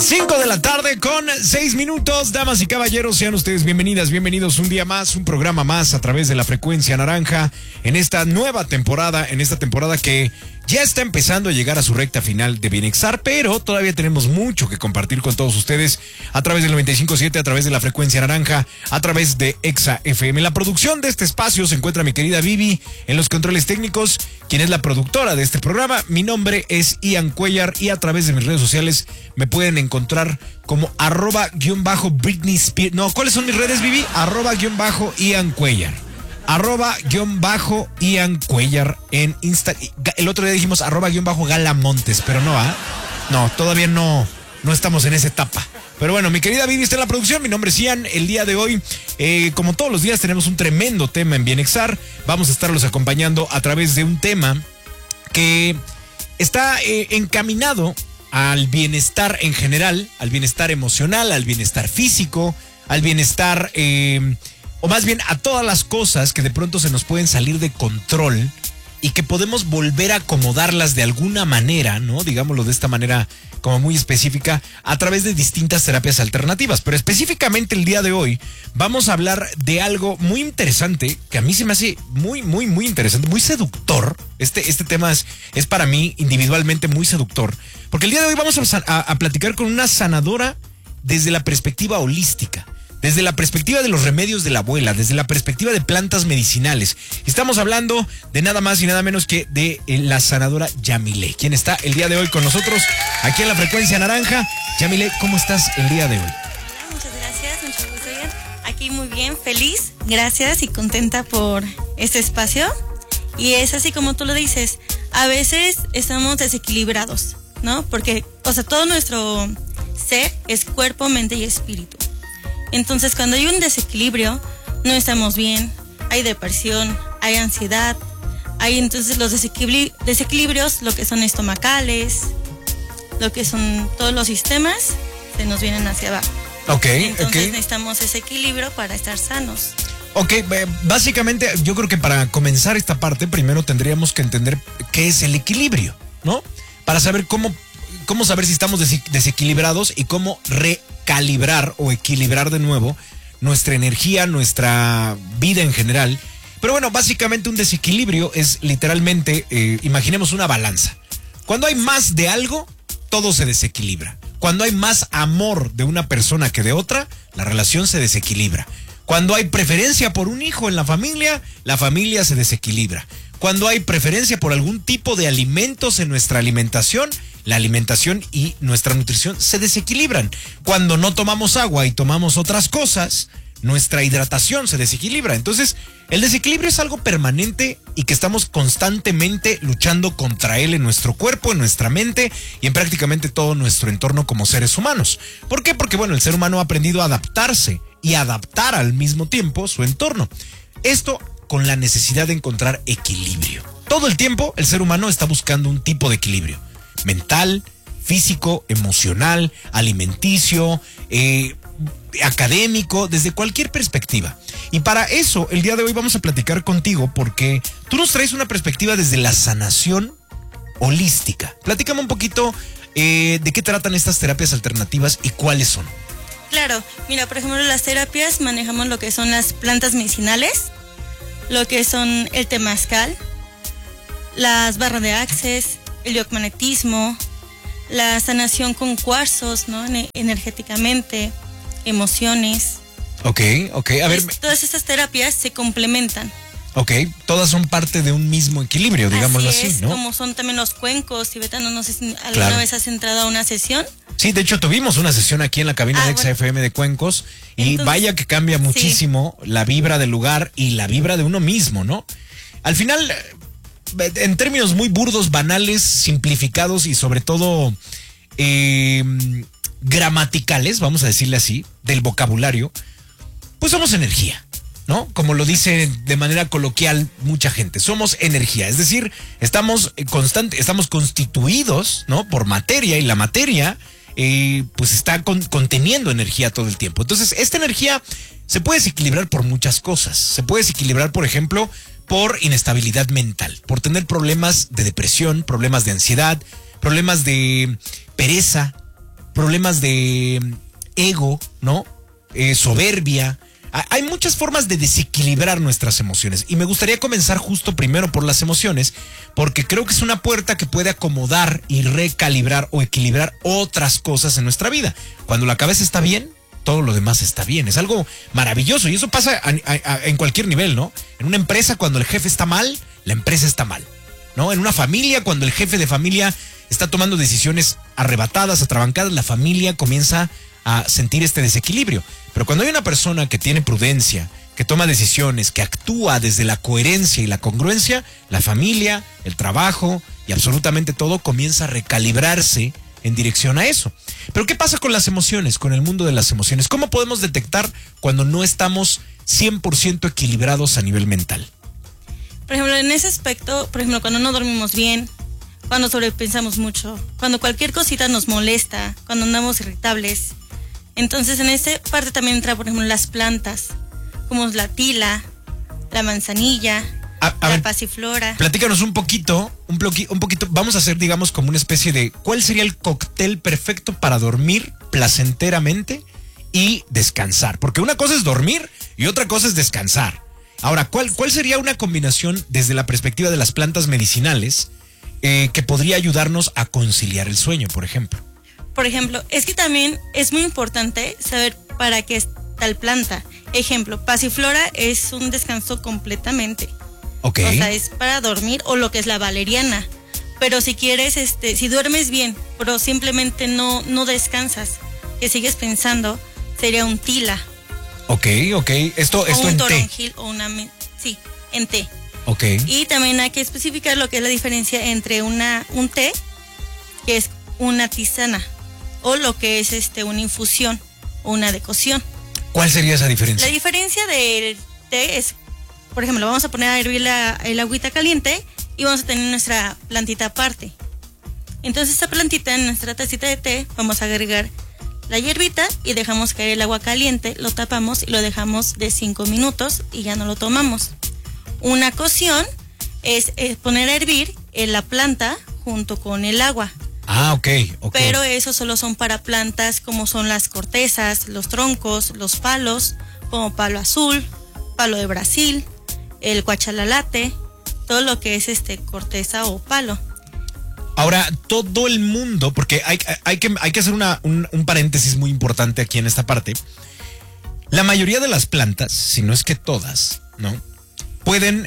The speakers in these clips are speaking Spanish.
5 de la tarde con 6 minutos, damas y caballeros, sean ustedes bienvenidas, bienvenidos un día más, un programa más a través de la frecuencia naranja en esta nueva temporada, que ya está empezando a llegar a su recta final de Bienexar, pero todavía tenemos mucho que compartir con todos ustedes a través del 95.7, a través de la frecuencia naranja, a través de Exa FM. En la producción de este espacio se encuentra mi querida Vivi, en los controles técnicos, quien es la productora de este programa. Mi nombre es Ian Cuellar y a través de mis redes sociales me pueden encontrar como @Britney Spears. No, ¿cuáles son mis redes, Vivi? @Ian Cuellar. @Ian Cuellar en Insta. El otro día dijimos @Galamontes, pero no, no, todavía no estamos en esa etapa. Pero bueno, mi querida Vivi está en la producción, mi nombre es Ian. El día de hoy, como todos los días, tenemos un tremendo tema en Bienexar. Vamos a estarlos acompañando a través de un tema que está encaminado al bienestar en general, al bienestar emocional, al bienestar físico, al bienestar, o más bien a todas las cosas que de pronto se nos pueden salir de control y que podemos volver a acomodarlas de alguna manera, ¿no? Digámoslo de esta manera como muy específica, a través de distintas terapias alternativas. Pero específicamente el día de hoy vamos a hablar de algo muy interesante, que a mí se me hace muy interesante, muy seductor. Este tema es para mí individualmente muy seductor, porque el día de hoy vamos a platicar con una sanadora desde la perspectiva holística, desde la perspectiva de los remedios de la abuela, desde la perspectiva de plantas medicinales. Estamos hablando de nada más y nada menos que de la sanadora Yamile, quien está el día de hoy con nosotros aquí en la frecuencia naranja. Yamile, ¿cómo estás el día de hoy? Muchas gracias, mucho gusto, Ian. Aquí muy bien, feliz, gracias y contenta por este espacio. Y es así como tú lo dices, a veces estamos desequilibrados, ¿no? Porque, todo nuestro ser es cuerpo, mente y espíritu. Entonces, cuando hay un desequilibrio, no estamos bien, hay depresión, hay ansiedad, hay entonces los desequilibrios, lo que son estomacales, lo que son todos los sistemas, se nos vienen hacia abajo. Entonces necesitamos ese equilibrio para estar sanos. Básicamente yo creo que para comenzar esta parte, primero tendríamos que entender qué es el equilibrio, ¿no? Para saber cómo saber si estamos desequilibrados y cómo recalibrar o equilibrar de nuevo nuestra energía, nuestra vida en general. Pero bueno, básicamente un desequilibrio es literalmente, imaginemos una balanza. Cuando hay más de algo, todo se desequilibra. Cuando hay más amor de una persona que de otra, la relación se desequilibra. Cuando hay preferencia por un hijo en la familia se desequilibra. Cuando hay preferencia por algún tipo de alimentos en nuestra alimentación, la alimentación y nuestra nutrición se desequilibran. Cuando no tomamos agua y tomamos otras cosas, nuestra hidratación se desequilibra. Entonces, el desequilibrio es algo permanente y que estamos constantemente luchando contra él en nuestro cuerpo, en nuestra mente y en prácticamente todo nuestro entorno como seres humanos. ¿Por qué? Porque, el ser humano ha aprendido a adaptarse y adaptar al mismo tiempo su entorno. Esto con la necesidad de encontrar equilibrio. Todo el tiempo el ser humano está buscando un tipo de equilibrio. Mental, físico, emocional, alimenticio, académico, desde cualquier perspectiva. Y para eso, el día de hoy vamos a platicar contigo porque tú nos traes una perspectiva desde la sanación holística. Platícame un poquito de qué tratan estas terapias alternativas y cuáles son. Claro, mira, por ejemplo, las terapias manejamos lo que son las plantas medicinales, lo que son el temazcal, las barras de access, el biomagnetismo, la sanación con cuarzos, ¿no? Energéticamente, emociones. A ver. Todas estas terapias se complementan. Todas son parte de un mismo equilibrio, digámoslo así, ¿no? Como son también los cuencos tibetanos, no sé si alguna vez has entrado a una sesión. Sí, de hecho tuvimos una sesión aquí en la cabina de Exa FM de cuencos y entonces, vaya que cambia muchísimo la vibra del lugar y la vibra de uno mismo, ¿no? Al final, en términos muy burdos, banales, simplificados y sobre todo gramaticales, vamos a decirle así, del vocabulario, pues somos energía, ¿no? Como lo dice de manera coloquial mucha gente, somos energía, es decir, estamos constituidos, ¿no? Por materia y la materia pues está conteniendo energía todo el tiempo. Entonces, esta energía se puede desequilibrar por muchas cosas. Se puede desequilibrar, por ejemplo, por inestabilidad mental, por tener problemas de depresión, problemas de ansiedad, problemas de pereza, problemas de ego, ¿no? Soberbia. Hay muchas formas de desequilibrar nuestras emociones y me gustaría comenzar justo primero por las emociones porque creo que es una puerta que puede acomodar y recalibrar o equilibrar otras cosas en nuestra vida. Cuando la cabeza está bien, todo lo demás está bien. Es algo maravilloso y eso pasa en cualquier nivel, ¿no? En una empresa, cuando el jefe está mal, la empresa está mal, ¿no? En una familia, cuando el jefe de familia está tomando decisiones arrebatadas, atrabancadas, la familia comienza a sentir este desequilibrio. Pero cuando hay una persona que tiene prudencia, que toma decisiones, que actúa desde la coherencia y la congruencia, la familia, el trabajo y absolutamente todo comienza a recalibrarse en dirección a eso. Pero ¿qué pasa con las emociones, con el mundo de las emociones? ¿Cómo podemos detectar cuando no estamos 100% equilibrados a nivel mental? Por ejemplo, en ese aspecto, por ejemplo, cuando no dormimos bien, cuando sobrepensamos mucho, cuando cualquier cosita nos molesta, cuando andamos irritables. Entonces, en esta parte también entra, por ejemplo, las plantas, como la tila, la manzanilla, la pasiflora. Platícanos un poquito, vamos a hacer, digamos, como una especie de, ¿cuál sería el cóctel perfecto para dormir placenteramente y descansar? Porque una cosa es dormir y otra cosa es descansar. Ahora, ¿cuál sería una combinación desde la perspectiva de las plantas medicinales que podría ayudarnos a conciliar el sueño, por ejemplo? Por ejemplo, es que también es muy importante saber para qué es tal planta. Ejemplo, pasiflora es un descanso completamente. Ok. O sea, es para dormir, o lo que es la valeriana. Pero si quieres, si duermes bien, pero simplemente no descansas, que sigues pensando, sería un tila. Ok. Esto en té. O un toronjil o sí, en té. Ok. Y también hay que especificar lo que es la diferencia entre un té, que es una tisana, o lo que es una infusión o una decocción. ¿Cuál sería esa diferencia? La diferencia del té es, por ejemplo, vamos a poner a hervir el agüita caliente y vamos a tener nuestra plantita aparte. Entonces esta plantita en nuestra tacita de té vamos a agregar la hierbita y dejamos caer el agua caliente, lo tapamos y lo dejamos de 5 minutos y ya no lo tomamos. Una cocción es poner a hervir la planta junto con el agua. Ah, ok. Pero eso solo son para plantas como son las cortezas, los troncos, los palos, como palo azul, palo de Brasil, el cuachalalate, todo lo que es corteza o palo. Ahora, todo el mundo, porque hay que hacer un paréntesis muy importante aquí en esta parte. La mayoría de las plantas, si no es que todas, ¿no? Pueden,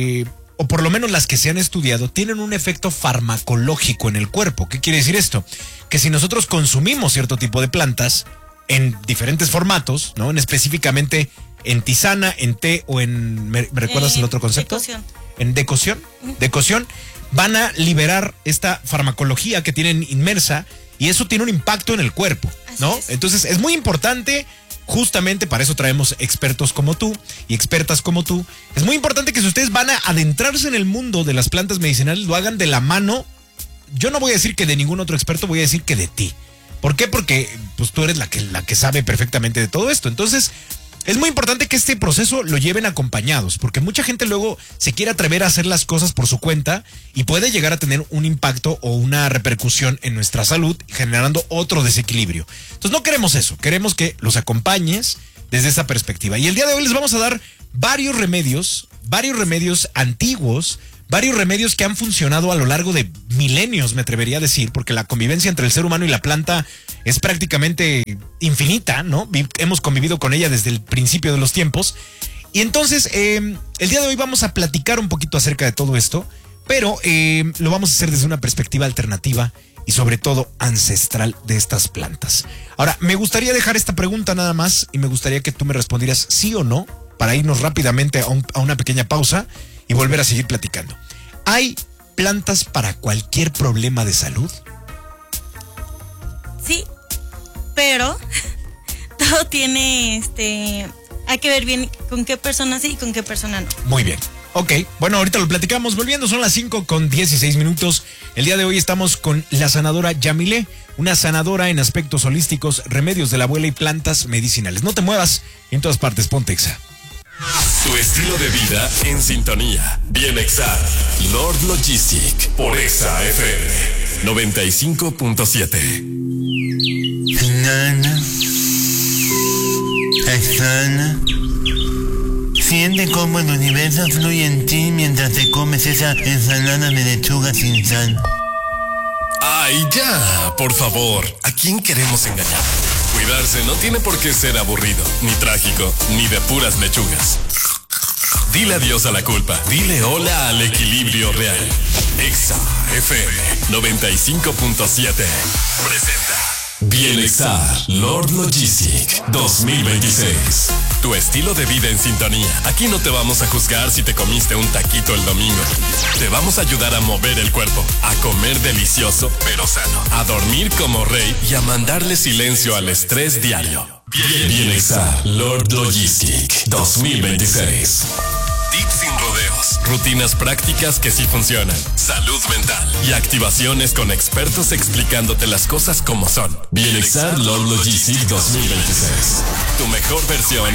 o por lo menos las que se han estudiado, tienen un efecto farmacológico en el cuerpo. ¿Qué quiere decir esto? Que si nosotros consumimos cierto tipo de plantas en diferentes formatos, ¿no? Específicamente en tisana, en té o en... ¿Me recuerdas el otro concepto? Decocción. En decocción. Decocción. Van a liberar esta farmacología que tienen inmersa y eso tiene un impacto en el cuerpo, ¿no? Así es. Entonces es muy importante, justamente para eso traemos expertos como tú y expertas como tú. Es muy importante que si ustedes van a adentrarse en el mundo de las plantas medicinales, lo hagan de la mano. Yo no voy a decir que de ningún otro experto, voy a decir que de ti. ¿Por qué? Porque pues tú eres la que sabe perfectamente de todo esto. Entonces, es muy importante que este proceso lo lleven acompañados, porque mucha gente luego se quiere atrever a hacer las cosas por su cuenta y puede llegar a tener un impacto o una repercusión en nuestra salud, generando otro desequilibrio. Entonces no queremos eso, queremos que los acompañes desde esa perspectiva. Y el día de hoy les vamos a dar varios remedios antiguos, varios remedios que han funcionado a lo largo de milenios, me atrevería a decir, porque la convivencia entre el ser humano y la planta es prácticamente infinita, ¿no? Hemos convivido con ella desde el principio de los tiempos. Y entonces, el día de hoy vamos a platicar un poquito acerca de todo esto, pero lo vamos a hacer desde una perspectiva alternativa y sobre todo ancestral de estas plantas. Ahora, me gustaría dejar esta pregunta nada más y me gustaría que tú me respondieras sí o no para irnos rápidamente a una pequeña pausa y volver a seguir platicando. ¿Hay plantas para cualquier problema de salud? Sí, pero todo tiene hay que ver bien con qué persona sí y con qué persona no. Muy bien. Ok, bueno, ahorita lo platicamos. Volviendo, son las 5:16. El día de hoy estamos con la sanadora Yamile, una sanadora en aspectos holísticos, remedios de la abuela y plantas medicinales. No te muevas, en todas partes, ponte Exa. Tu estilo de vida en sintonía. Bien Exa. Lord Logistic por Exa FM 95.7. Inhala. Exhala. Siente cómo el universo fluye en ti mientras te comes esa ensalada de lechuga sin sal. Ay, ya, por favor. ¿A quién queremos engañar? Cuidarse no tiene por qué ser aburrido, ni trágico, ni de puras lechugas. Dile adiós a la culpa. Dile hola al equilibrio real. Exa FM 95.7 presenta Bienexar Lord Logistic 2026. Tu estilo de vida en sintonía. Aquí no te vamos a juzgar si te comiste un taquito el domingo. Te vamos a ayudar a mover el cuerpo, a comer delicioso pero sano, a dormir como rey y a mandarle silencio al estrés diario. Bienexar Lord Logistic 2026. Tips sin rodeos, rutinas prácticas que sí funcionan, salud mental y activaciones con expertos explicándote las cosas como son. Bienexar Lord Logistic 2026. Tu mejor versión